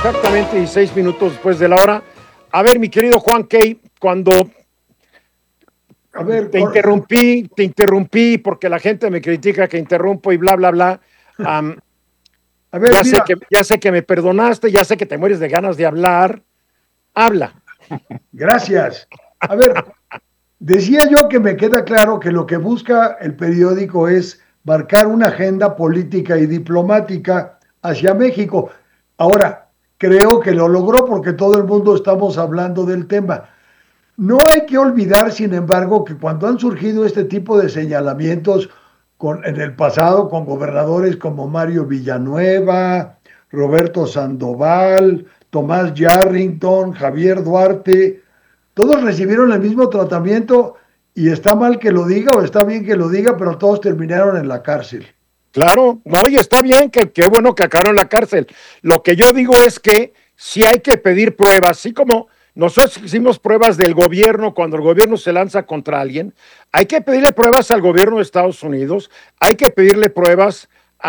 Exactamente 16 minutos después de la hora. A ver, mi querido Juan Key, cuando A ver, te interrumpí porque la gente me critica que interrumpo y bla, bla, bla. Am, a ver, ya mira, ya sé que me perdonaste, ya sé que te mueres de ganas de hablar. Habla. gracias. A ver, decía yo que me queda claro que lo que busca el periódico es marcar una agenda política y diplomática hacia México. Ahora, creo que lo logró porque todo el mundo estamos hablando del tema. No hay que olvidar, sin embargo, que cuando han surgido este tipo de señalamientos en el pasado con gobernadores como Mario Villanueva, Roberto Sandoval, Tomás Yarrington, Javier Duarte, todos recibieron el mismo tratamiento y está mal que lo diga o está bien que lo diga, pero todos terminaron en la cárcel. Claro, no, y está bien, qué bueno que acabaron en la cárcel. Lo que yo digo es que sí hay que pedir pruebas, así como nosotros hicimos pruebas del gobierno cuando el gobierno se lanza contra alguien, hay que pedirle pruebas al gobierno de Estados Unidos, hay que pedirle pruebas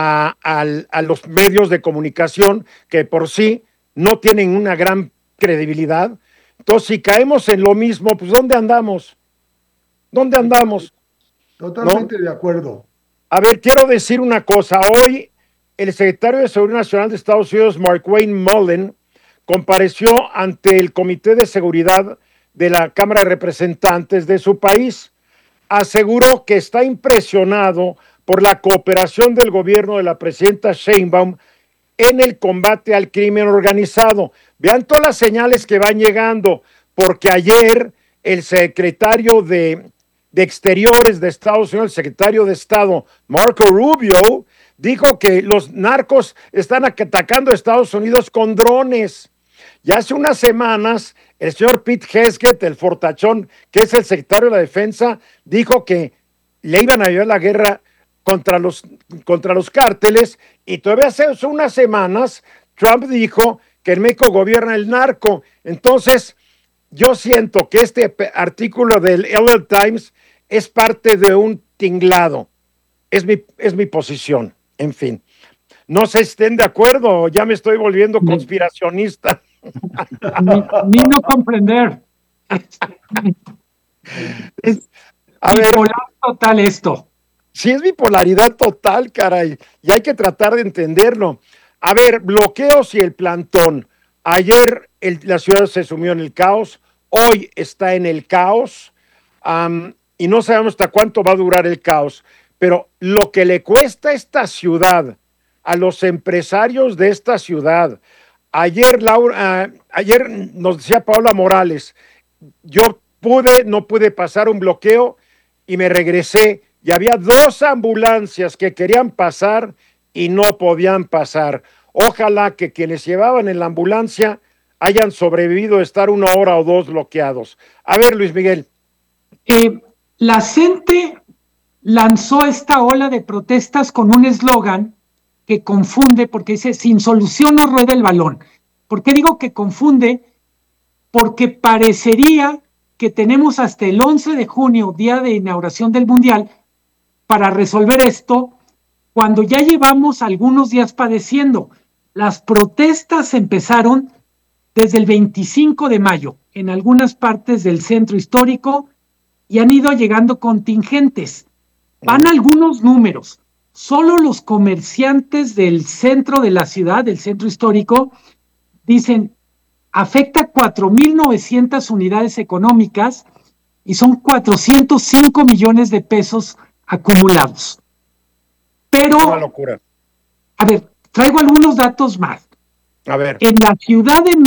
a los medios de comunicación que por sí no tienen una gran credibilidad. Entonces, si caemos en lo mismo, pues ¿dónde andamos? ¿Dónde andamos? ¿No? Totalmente de acuerdo. A ver, quiero decir una cosa. Hoy el secretario de Seguridad Nacional de Estados Unidos, Markwayne Mullin, compareció ante el Comité de Seguridad de la Cámara de Representantes de su país. Aseguró que está impresionado por la cooperación del gobierno de la presidenta Sheinbaum en el combate al crimen organizado. Vean todas las señales que van llegando, porque ayer el secretario de Exteriores de Estados Unidos, el secretario de Estado, Marco Rubio, dijo que los narcos están atacando a Estados Unidos con drones. Y hace unas semanas, el señor Pete Hegseth, el fortachón, que es el secretario de la Defensa, dijo que le iban a llevar la guerra contra los cárteles, y todavía hace unas semanas Trump dijo que en México gobierna el narco. Entonces, yo siento que este artículo del LA Times es parte de un tinglado. Es mi posición. En fin. No se estén de acuerdo, ya me estoy volviendo conspiracionista. Ni no comprender. Es A ver, bipolar total esto. sí es bipolaridad total, caray, y hay que tratar de entenderlo. A ver, bloqueos y el plantón. Ayer la ciudad se sumió en el caos, hoy está en el caos, y no sabemos hasta cuánto va a durar el caos, pero lo que le cuesta a esta ciudad, a los empresarios de esta ciudad, ayer nos decía Paola Morales, yo no pude pasar un bloqueo y me regresé y había 2 ambulancias que querían pasar y no podían pasar. Ojalá que quienes llevaban en la ambulancia hayan sobrevivido a estar 1 hora o 2 bloqueados. A ver, Luis Miguel. La gente lanzó esta ola de protestas con un eslogan que confunde, porque dice, sin solución no rueda el balón. ¿Por qué digo que confunde? Porque parecería que tenemos hasta el 11 de junio, día de inauguración del Mundial, para resolver esto, cuando ya llevamos algunos días padeciendo. Las protestas empezaron desde el 25 de mayo en algunas partes del centro histórico y han ido llegando contingentes. Van algunos números. Solo los comerciantes del centro de la ciudad, del centro histórico, dicen, afecta 4,900 unidades económicas y son 405 millones de pesos acumulados. Pero, Una locura. a ver, traigo algunos datos más. A ver. En la Ciudad de